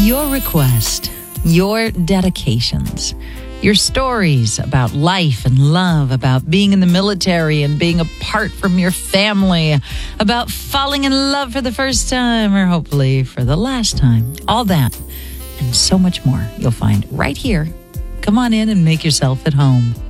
Your request, your dedications, your stories about life and love, about being in the military and being apart from your family, about falling in love for the first time or hopefully for the last time. All that and so much more you'll find right here. Come on in and make yourself at home.